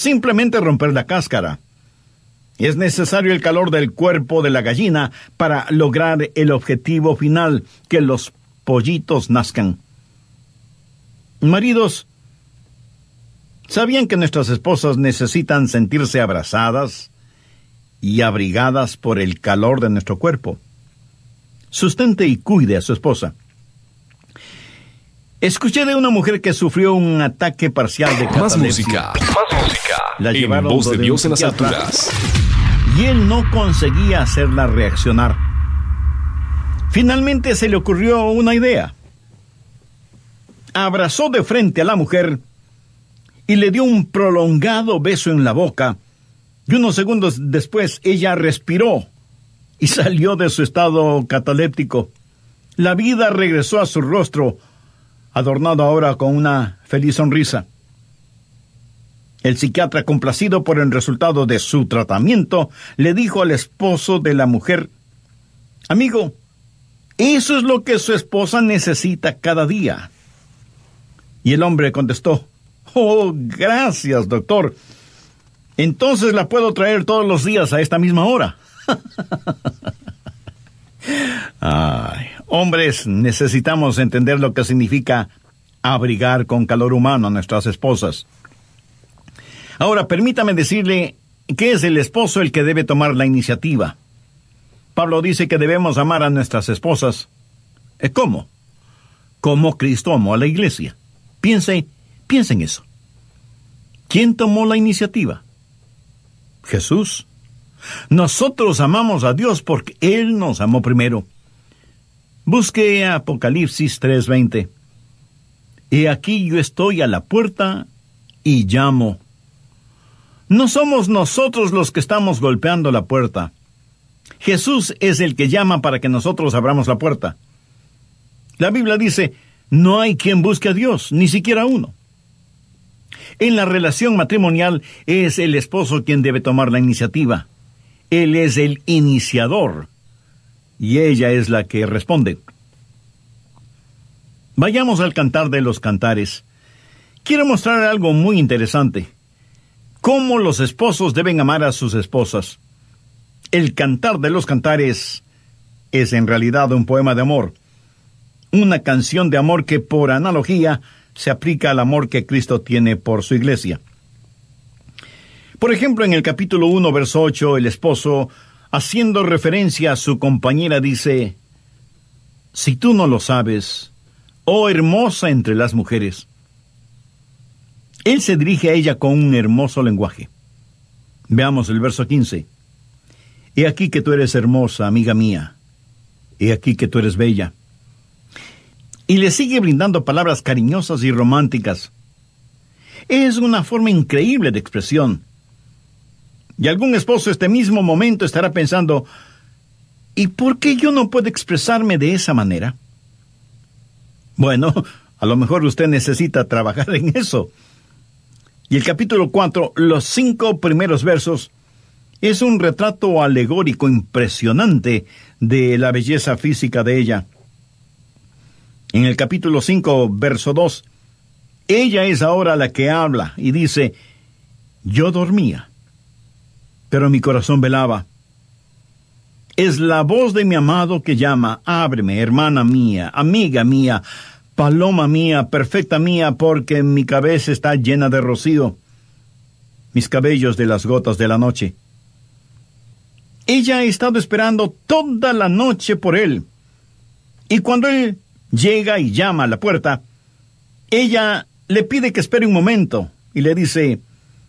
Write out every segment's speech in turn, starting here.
simplemente romper la cáscara. Es necesario el calor del cuerpo de la gallina para lograr el objetivo final, que los pollitos nazcan. Maridos, ¿sabían que nuestras esposas necesitan sentirse abrazadas y abrigadas por el calor de nuestro cuerpo? Sustente y cuide a su esposa. Escuché de una mujer que sufrió un ataque parcial de catalepsia. Más música. La llevaron En Voz de donde Dios un en las psiquiatra, alturas. y él no conseguía hacerla reaccionar. Finalmente se le ocurrió una idea. Abrazó de frente a la mujer y le dio un prolongado beso en la boca, y unos segundos después ella respiró y salió de su estado cataléptico. La vida regresó a su rostro, adornado ahora con una feliz sonrisa. El psiquiatra, complacido por el resultado de su tratamiento, le dijo al esposo de la mujer: amigo, eso es lo que su esposa necesita cada día. Y el hombre contestó: oh, gracias, doctor. Entonces la puedo traer todos los días a esta misma hora. Ay, hombres, necesitamos entender lo que significa abrigar con calor humano a nuestras esposas. Ahora, permítame decirle que es el esposo el que debe tomar la iniciativa. Pablo dice que debemos amar a nuestras esposas. ¿Cómo? Como Cristo amó a la iglesia. Piense en eso. ¿Quién tomó la iniciativa? Jesús. Nosotros amamos a Dios porque Él nos amó primero. Busque Apocalipsis 3:20. He aquí yo estoy a la puerta y llamo. No somos nosotros los que estamos golpeando la puerta. Jesús es el que llama para que nosotros abramos la puerta. La Biblia dice: no hay quien busque a Dios, ni siquiera uno. En la relación matrimonial es el esposo quien debe tomar la iniciativa. Él es el iniciador y ella es la que responde. Vayamos al Cantar de los Cantares. Quiero mostrar algo muy interesante: cómo los esposos deben amar a sus esposas. El Cantar de los Cantares es en realidad un poema de amor, una canción de amor que por analogía se aplica al amor que Cristo tiene por su iglesia. Por ejemplo, en el capítulo 1, verso 8, el esposo, haciendo referencia a su compañera, dice: si tú no lo sabes, oh hermosa entre las mujeres. Él se dirige a ella con un hermoso lenguaje. Veamos el verso 15. He aquí que tú eres hermosa, amiga mía. He aquí que tú eres bella. Y le sigue brindando palabras cariñosas y románticas. Es una forma increíble de expresión. Y algún esposo este mismo momento estará pensando: ¿y por qué yo no puedo expresarme de esa manera? Bueno, a lo mejor usted necesita trabajar en eso. Y el capítulo 4, los 5 primeros versos, es un retrato alegórico impresionante de la belleza física de ella. En el capítulo 5, verso 2, ella es ahora la que habla y dice: yo dormía, pero mi corazón velaba. Es la voz de mi amado que llama: ábreme, hermana mía, amiga mía, paloma mía, perfecta mía, porque mi cabeza está llena de rocío, mis cabellos de las gotas de la noche. Ella ha estado esperando toda la noche por él. Y cuando él llega y llama a la puerta, ella le pide que espere un momento y le dice: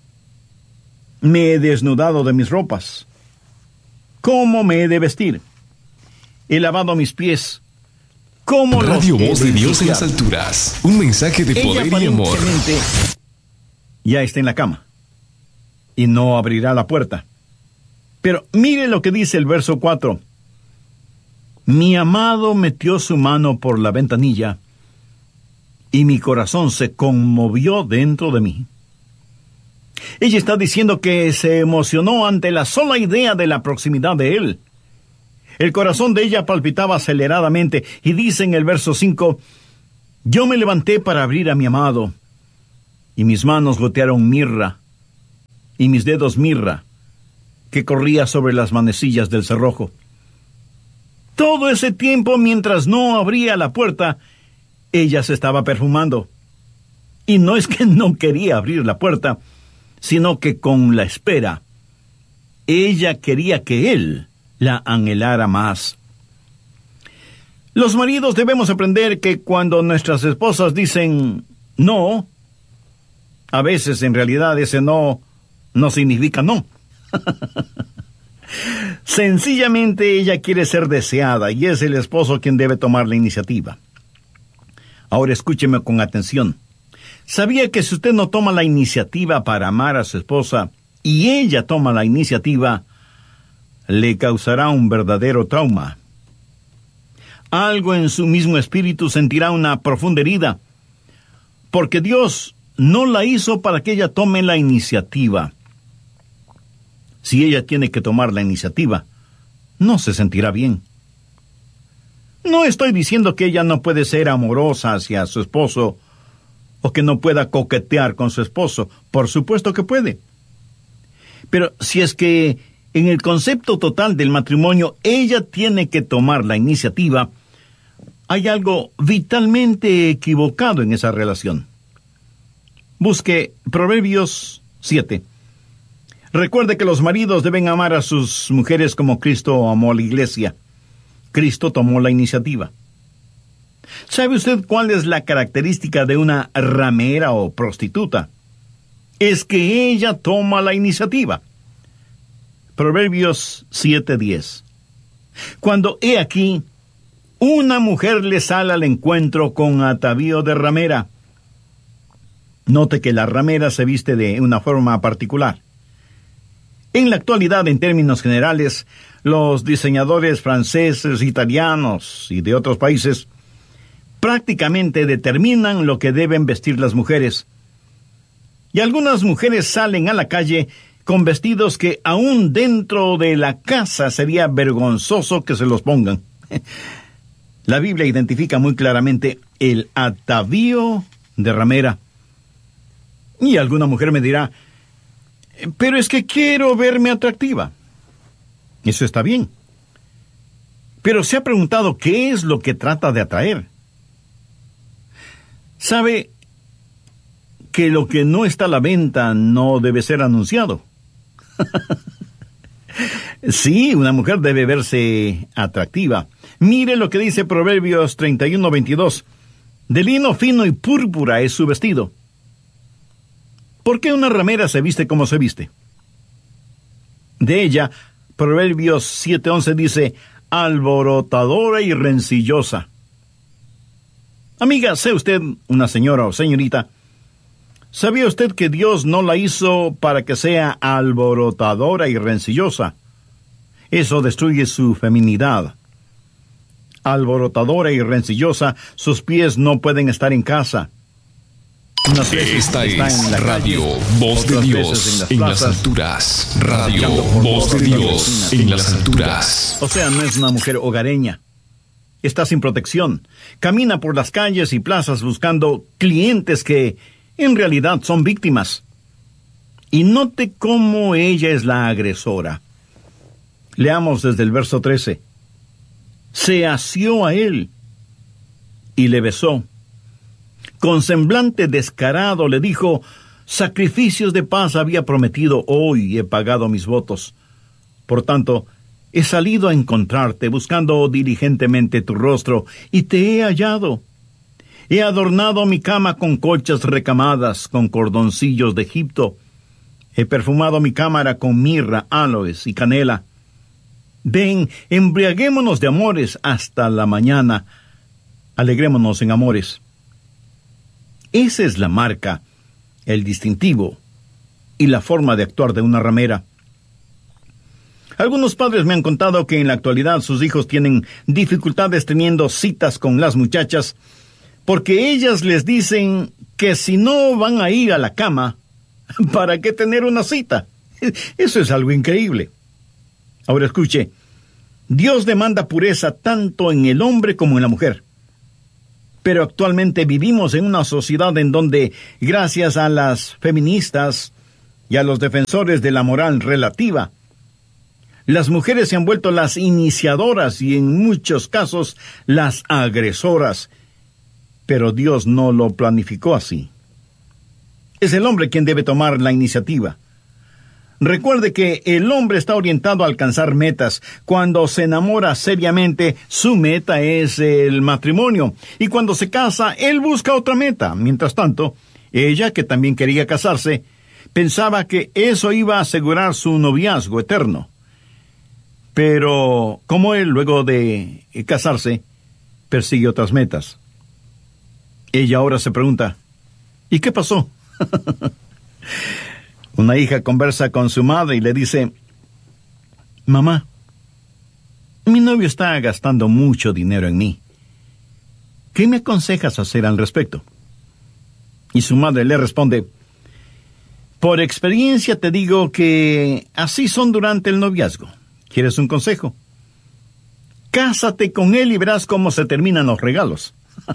me he desnudado de mis ropas. ¿Cómo me he de vestir? He lavado mis pies. ¿Cómo Radio los he Voz de de Dios en las ensuciar? alturas. Un mensaje de Ella poder y amor. aparentemente ya está en la cama y no abrirá la puerta. Pero mire lo que dice el verso 4. Mi amado metió su mano por la ventanilla y mi corazón se conmovió dentro de mí. Ella está diciendo que se emocionó ante la sola idea de la proximidad de él. El corazón de ella palpitaba aceleradamente y dice en el verso 5: yo me levanté para abrir a mi amado y mis manos gotearon mirra y mis dedos mirra, que corría sobre las manecillas del cerrojo. Todo ese tiempo, mientras no abría la puerta, ella se estaba perfumando. Y no es que no quería abrir la puerta, sino que con la espera, ella quería que él la anhelara más. Los maridos debemos aprender que cuando nuestras esposas dicen no, a veces en realidad ese no significa no. Sencillamente ella quiere ser deseada y es el esposo quien debe tomar la iniciativa. Ahora escúcheme con atención. ¿Sabía que si usted no toma la iniciativa para amar a su esposa y ella toma la iniciativa, le causará un verdadero trauma? Algo en su mismo espíritu sentirá una profunda herida, porque Dios no la hizo para que ella tome la iniciativa. Si ella tiene que tomar la iniciativa, no se sentirá bien. No estoy diciendo que ella no puede ser amorosa hacia su esposo o que no pueda coquetear con su esposo. Por supuesto que puede. Pero si es que en el concepto total del matrimonio ella tiene que tomar la iniciativa, hay algo vitalmente equivocado en esa relación. Busque Proverbios 7. Recuerde que los maridos deben amar a sus mujeres como Cristo amó a la iglesia. Cristo tomó la iniciativa. ¿Sabe usted cuál es la característica de una ramera o prostituta? Es que ella toma la iniciativa. Proverbios 7:10. Cuando he aquí, una mujer le sale al encuentro con atavío de ramera. Note que la ramera se viste de una forma particular. En la actualidad, en términos generales, los diseñadores franceses, italianos y de otros países prácticamente determinan lo que deben vestir las mujeres. Y algunas mujeres salen a la calle con vestidos que aún dentro de la casa sería vergonzoso que se los pongan. La Biblia identifica muy claramente el atavío de ramera. Y alguna mujer me dirá, pero es que quiero verme atractiva. Eso está bien. Pero ¿se ha preguntado qué es lo que trata de atraer? ¿Sabe que lo que no está a la venta no debe ser anunciado? Sí, una mujer debe verse atractiva. Mire lo que dice Proverbios 31:22. De lino fino y púrpura es su vestido. ¿Por qué una ramera se viste como se viste? De ella, Proverbios 7:11 dice, alborotadora y rencillosa. Amiga, sea usted una señora o señorita, ¿sabía usted que Dios no la hizo para que sea alborotadora y rencillosa? Eso destruye su feminidad. Alborotadora y rencillosa, sus pies no pueden estar en casa. Esta es Radio Voz de Dios en las alturas. Radio Voz de Dios en las alturas. O sea, no es una mujer hogareña. Está sin protección. Camina por las calles y plazas buscando clientes que en realidad son víctimas. Y note cómo ella es la agresora. Leamos desde el verso 13. Se asió a él y le besó. Con semblante descarado le dijo, sacrificios de paz había prometido hoy y he pagado mis votos. Por tanto, he salido a encontrarte buscando diligentemente tu rostro y te he hallado. He adornado mi cama con colchas recamadas, con cordoncillos de Egipto. He perfumado mi cámara con mirra, aloes y canela. Ven, embriaguémonos de amores hasta la mañana. Alegrémonos en amores. Esa es la marca, el distintivo y la forma de actuar de una ramera. Algunos padres me han contado que en la actualidad sus hijos tienen dificultades teniendo citas con las muchachas porque ellas les dicen que si no van a ir a la cama, ¿para qué tener una cita? Eso es algo increíble. Ahora escuche, Dios demanda pureza tanto en el hombre como en la mujer. Pero actualmente vivimos en una sociedad en donde, gracias a las feministas y a los defensores de la moral relativa. Las mujeres se han vuelto las iniciadoras y en muchos casos las agresoras, pero Dios no lo planificó así. Es el hombre quien debe tomar la iniciativa. Recuerde que el hombre está orientado a alcanzar metas. Cuando se enamora seriamente, su meta es el matrimonio. Y cuando se casa, él busca otra meta. Mientras tanto, ella, que también quería casarse, pensaba que eso iba a asegurar su noviazgo eterno. Pero, como él, luego de casarse, persigue otras metas. Ella ahora se pregunta, ¿y qué pasó? Una hija conversa con su madre y le dice, mamá, mi novio está gastando mucho dinero en mí. ¿Qué me aconsejas hacer al respecto? Y su madre le responde, por experiencia te digo que así son durante el noviazgo. ¿Quieres un consejo? Cásate con él y verás cómo se terminan los regalos.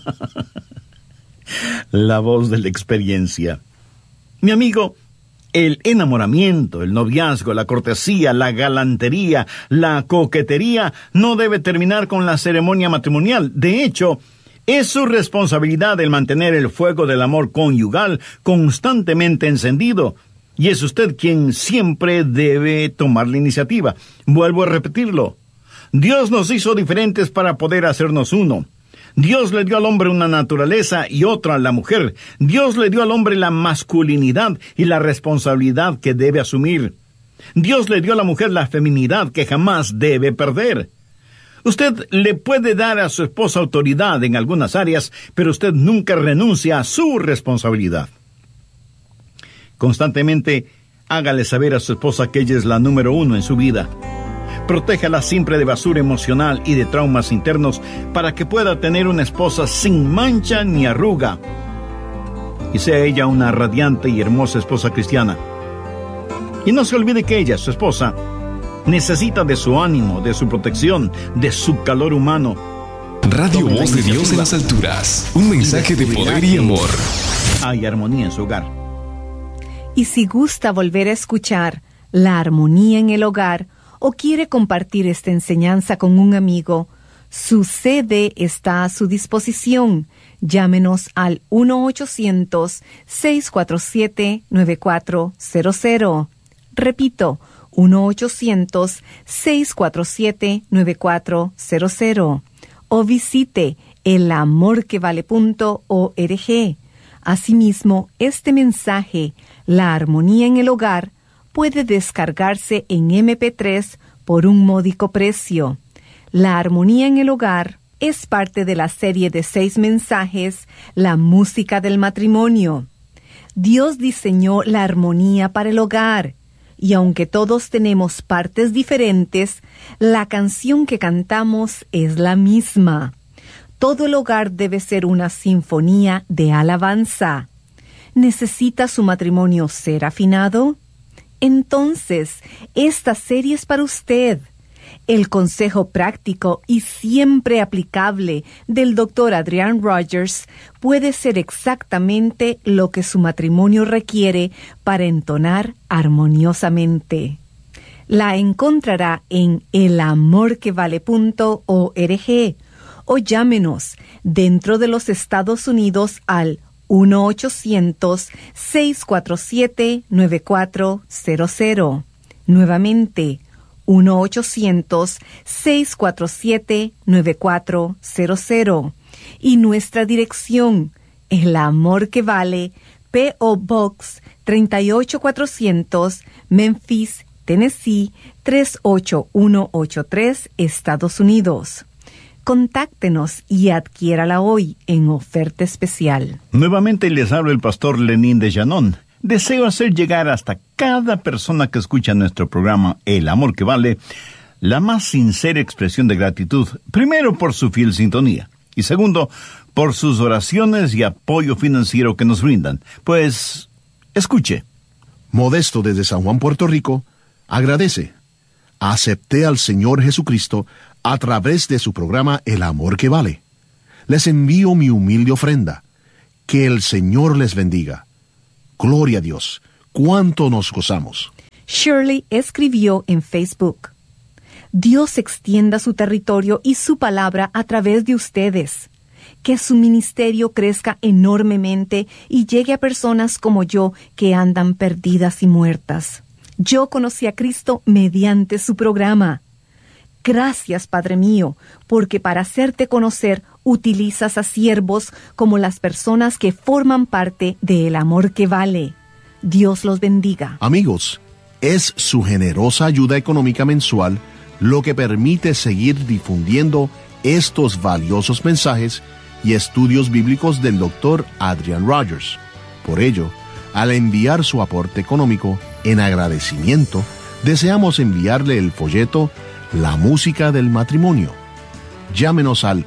La voz de la experiencia. Mi amigo, el enamoramiento, el noviazgo, la cortesía, la galantería, la coquetería no debe terminar con la ceremonia matrimonial. De hecho, es su responsabilidad el mantener el fuego del amor conyugal constantemente encendido. Y es usted quien siempre debe tomar la iniciativa. Vuelvo a repetirlo. Dios nos hizo diferentes para poder hacernos uno. Dios le dio al hombre una naturaleza y otra a la mujer. Dios le dio al hombre la masculinidad y la responsabilidad que debe asumir. Dios le dio a la mujer la feminidad que jamás debe perder. Usted le puede dar a su esposa autoridad en algunas áreas, pero usted nunca renuncia a su responsabilidad. Constantemente, hágale saber a su esposa que ella es la número uno en su vida. Protéjala siempre de basura emocional y de traumas internos para que pueda tener una esposa sin mancha ni arruga. Y sea ella una radiante y hermosa esposa cristiana. Y no se olvide que ella, su esposa, necesita de su ánimo, de su protección, de su calor humano. Radio Voz de Dios en las alturas. Un mensaje de poder y amor. Hay armonía en su hogar. Y si gusta volver a escuchar La Armonía en el Hogar, o quiere compartir esta enseñanza con un amigo, su CD está a su disposición. Llámenos al 1-800-647-9400. Repito, 1-800-647-9400. O visite elamorquevale.org. Asimismo, este mensaje, La Armonía en el Hogar, puede descargarse en MP3 por un módico precio. La Armonía en el Hogar es parte de la serie de 6 mensajes, La Música del Matrimonio. Dios diseñó la armonía para el hogar, y aunque todos tenemos partes diferentes, la canción que cantamos es la misma. Todo el hogar debe ser una sinfonía de alabanza. ¿Necesita su matrimonio ser afinado? Entonces, esta serie es para usted. El consejo práctico y siempre aplicable del Dr. Adrian Rogers puede ser exactamente lo que su matrimonio requiere para entonar armoniosamente. La encontrará en elamorquevale.org o llámenos dentro de los Estados Unidos al 1-800-647-9400. Nuevamente, 1-800-647-9400. Y nuestra dirección, El Amor que Vale, P.O. Box 38400, Memphis, Tennessee 38183, Estados Unidos. Contáctenos y adquiérala hoy en oferta especial. Nuevamente les habla el pastor Lenín de Llanón. Deseo hacer llegar hasta cada persona que escucha nuestro programa El Amor que Vale la más sincera expresión de gratitud, primero por su fiel sintonía y segundo por sus oraciones y apoyo financiero que nos brindan. Pues, escuche. Modesto desde San Juan, Puerto Rico, agradece. Acepté al Señor Jesucristo a través de su programa El Amor que Vale. Les envío mi humilde ofrenda. Que el Señor les bendiga. Gloria a Dios. cuánto nos gozamos. Shirley escribió en Facebook: Dios extienda su territorio y su palabra a través de ustedes. Que su ministerio crezca enormemente y llegue a personas como yo que andan perdidas y muertas. Yo conocí a Cristo mediante su programa. Gracias, Padre mío, porque para hacerte conocer utilizas a siervos como las personas que forman parte de El Amor que Vale. Dios los bendiga. Amigos, es su generosa ayuda económica mensual lo que permite seguir difundiendo estos valiosos mensajes y estudios bíblicos del Dr. Adrian Rogers. Por ello, al enviar su aporte económico, en agradecimiento, deseamos enviarle el folleto La Música del Matrimonio. Llámenos al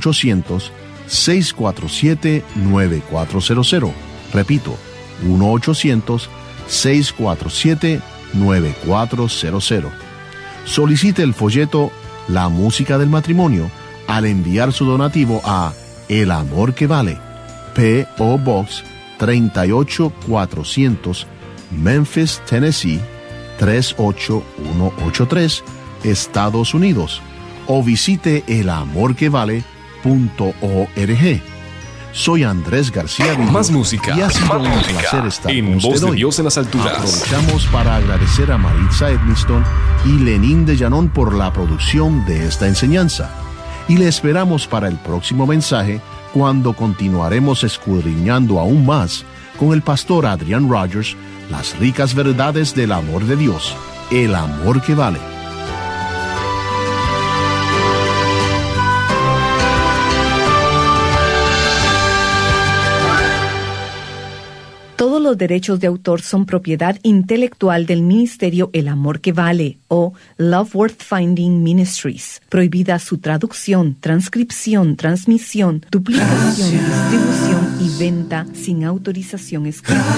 1-800-647-9400. Repito, 1-800-647-9400. Solicite el folleto La Música del Matrimonio al enviar su donativo a El Amor que Vale, P.O. Box 38400, Memphis, Tennessee 38183, Estados Unidos, o visite elamorquevale.org. Soy Andrés García Villo, más música, y ha sido un placer estar en con usted Voz de hoy. Dios en las alturas. Aprovechamos para agradecer a Maritza Edmiston y Lenín de Llanón por la producción de esta enseñanza. Y le esperamos para el próximo mensaje, cuando continuaremos escudriñando aún más con el pastor Adrian Rogers las ricas verdades del amor de Dios, el amor que vale. Todos los derechos de autor son propiedad intelectual del Ministerio El Amor que Vale o Love Worth Finding Ministries. Prohibida su traducción, transcripción, transmisión, duplicación, distribución y venta sin autorización escrita.